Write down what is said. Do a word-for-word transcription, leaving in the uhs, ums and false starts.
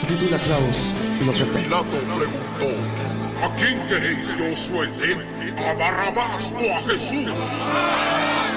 Se titula Clavos y lo Y que Pilato preguntó: ¿a quién queréis que os suelte? ¿A Barrabás o a Jesús?